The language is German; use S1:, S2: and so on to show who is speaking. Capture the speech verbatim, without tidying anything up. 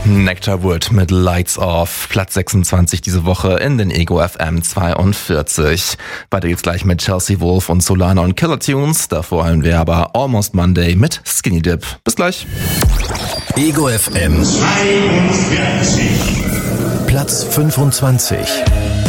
S1: Nectarwood mit Lights Off, Platz sechsundzwanzig diese Woche in den Ego F M zweiundvierzig. Weiter geht's gleich mit Chelsea Wolf und Solana und Killer Tunes. Davor hören wir aber Almost Monday mit Skinny Dip. Bis gleich.
S2: Ego F M zweiundvierzig. Platz fünfundzwanzig.